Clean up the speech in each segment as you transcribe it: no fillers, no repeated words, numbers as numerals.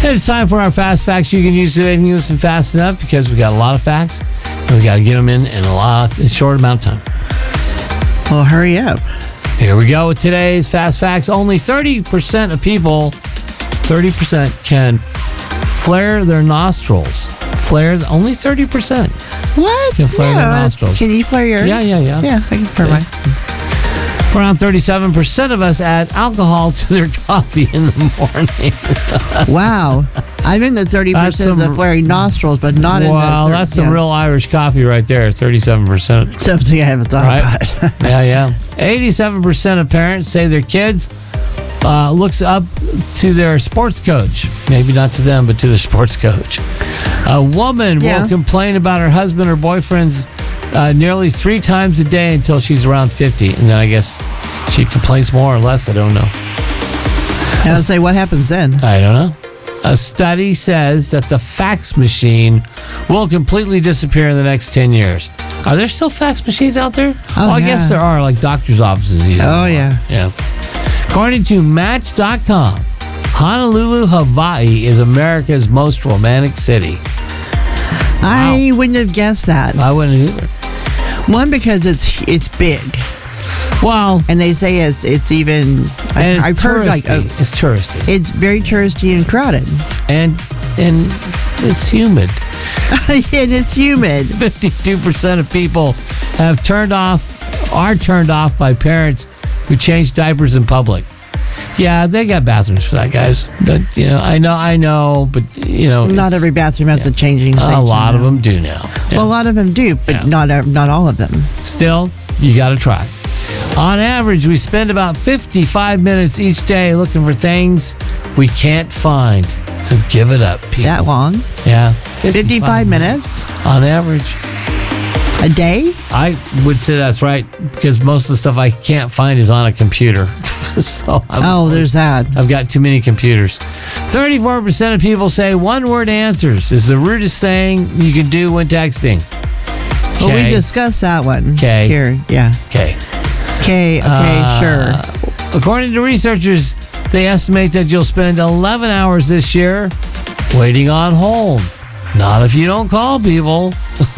It's time for our fast facts you can use today if you listen fast enough, because we got a lot of facts and we got to get them in a short amount of time. Well, hurry up. Here we go with today's fast facts. Only 30% of people, 30% can flare their nostrils. Only 30%. What? Can flare their nostrils. Can you flare yours? Yeah. Yeah, I can flare mine. Around 37% of us add alcohol to their coffee in the morning. Wow. I'm in the 30% of the flaring nostrils, but not in the... Wow, that's some real Irish coffee right there, 37%. Something I haven't thought about. Yeah. 87% of parents say their kids looks up to their sports coach. Maybe not to them, but to the sports coach. A woman will complain about her husband or boyfriend's nearly 3 times a day until she's around 50. And then I guess she complains more or less. I don't know. And I'll say, what happens then? I don't know. A study says that the fax machine will completely disappear in the next 10 years. Are there still fax machines out there? I guess there are, like doctor's offices use them. Yeah. According to Match.com, Honolulu, Hawaii is America's most romantic city. I wouldn't have guessed that. I wouldn't either. One, because it's big. Well, and they say it's even. I've heard it's touristy. It's very touristy and crowded, and it's humid. And it's humid. 52% of people are turned off by parents who change diapers in public. Yeah, they got bathrooms for that, guys. I know, but not every bathroom has a changing station. A lot of them do now. Yeah. Well, a lot of them do, but not all of them. Still, you got to try. On average, we spend about 55 minutes each day looking for things we can't find. So give it up, people. That long? Yeah. 55 minutes? On average. A day? I would say that's right, because most of the stuff I can't find is on a computer. There's that. I've got too many computers. 34% of people say one-word answers is the rudest thing you can do when texting. Well, we discussed that one. Okay. Here, yeah. Okay, sure. According to researchers, they estimate that you'll spend 11 hours this year waiting on hold. Not if you don't call people.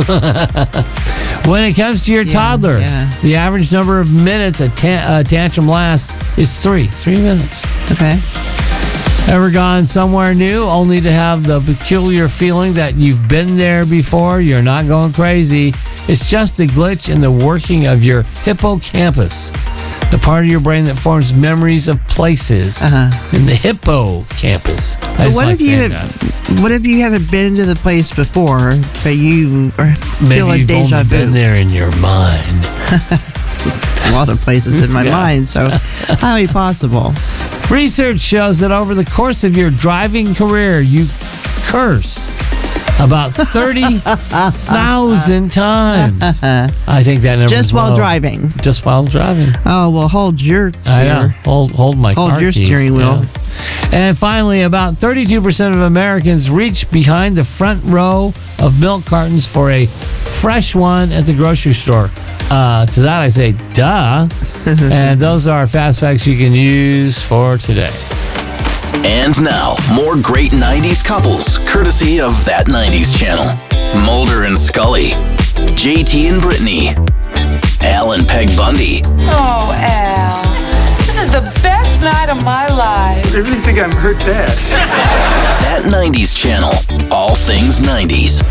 When it comes to your toddler, the average number of minutes a tantrum lasts is 3 minutes. Okay. Ever gone somewhere new only to have the peculiar feeling that you've been there before? You're not going crazy. It's just a glitch in the working of your hippocampus, the part of your brain that forms memories of places in the hippocampus. What if you haven't been to the place before, but you feel like deja vu? Maybe you've only been there in your mind. A lot of places in my mind, so highly possible. Research shows that over the course of your driving career, you curse about 30,000 times. I think that number just while driving. Just while driving. Oh, well, hold your hold my car your keys. Steering wheel. Yeah. And finally, about 32% of Americans reach behind the front row of milk cartons for a fresh one at the grocery store. To that I say, duh. And those are fast facts you can use for today. And now, more great 90s couples, courtesy of That 90s Channel. Mulder and Scully, JT and Brittany, Al and Peg Bundy. Oh, Al, this is the best night of my life. I really think I'm hurt bad. That 90s Channel, all things 90s.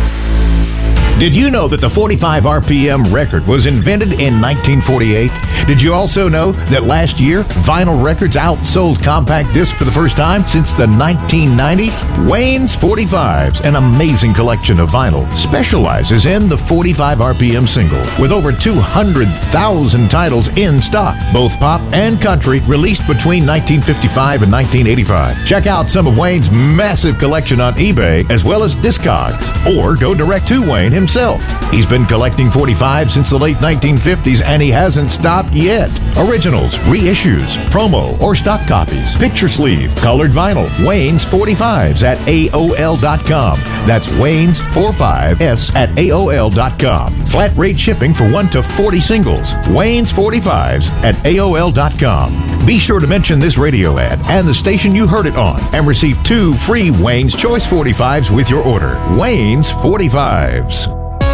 Did you know that the 45 RPM record was invented in 1948? Did you also know that last year, vinyl records outsold compact disc for the first time since the 1990s? Wayne's 45s, an amazing collection of vinyl, specializes in the 45 RPM single with over 200,000 titles in stock, both pop and country, released between 1955 and 1985. Check out some of Wayne's massive collection on eBay as well as Discogs, or go direct to Wayne himself. He's been collecting 45 since the late 1950s, and he hasn't stopped yet. Originals, reissues, promo, or stock copies, picture sleeve, colored vinyl. Wayne's 45s at AOL.com. That's Wayne's 45s at AOL.com. Flat rate shipping for 1 to 40 singles. Wayne's 45s at AOL.com. Be sure to mention this radio ad and the station you heard it on and receive 2 free Wayne's Choice 45s with your order. Wayne's 45s.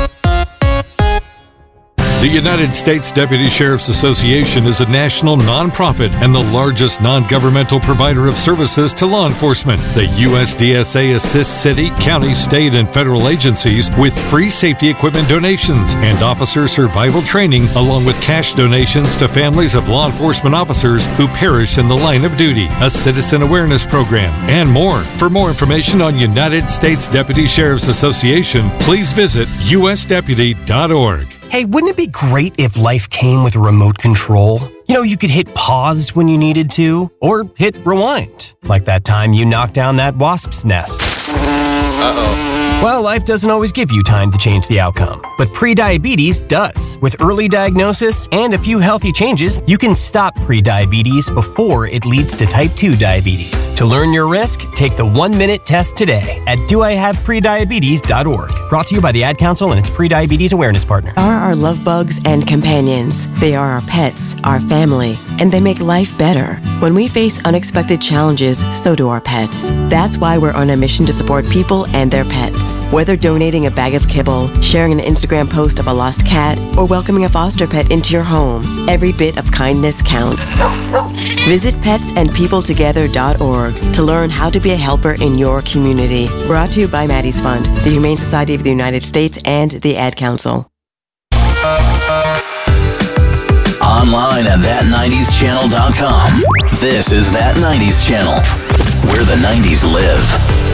The United States Deputy Sheriff's Association is a national nonprofit and the largest non-governmental provider of services to law enforcement. The USDSA assists city, county, state, and federal agencies with free safety equipment donations and officer survival training, along with cash donations to families of law enforcement officers who perish in the line of duty, a citizen awareness program, and more. For more information on United States Deputy Sheriff's Association, please visit usdeputy.org. Hey, wouldn't it be great if life came with a remote control? You know, you could hit pause when you needed to, or hit rewind, like that time you knocked down that wasp's nest. Uh-oh. Well, life doesn't always give you time to change the outcome, but prediabetes does. With early diagnosis and a few healthy changes, you can stop prediabetes before it leads to type 2 diabetes. To learn your risk, take the 1-minute test today at doihaveprediabetes.org. Brought to you by the Ad Council and its prediabetes awareness partners. Are our love bugs and companions. They are our pets, our family, and they make life better. When we face unexpected challenges, so do our pets. That's why we're on a mission to support people and their pets. Whether donating a bag of kibble, sharing an Instagram post of a lost cat, or welcoming a foster pet into your home, every bit of kindness counts. Visit petsandpeopletogether.org to learn how to be a helper in your community. Brought to you by Maddie's Fund, the Humane Society of the United States, and the Ad Council. Online at that90schannel.com. This is That 90s Channel, where the 90s live.